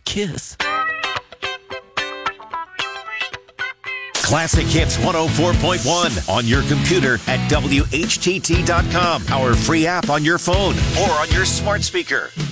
kiss. Classic Hits 104.1 on your computer at WHTT.com, our free app on your phone or on your smart speaker.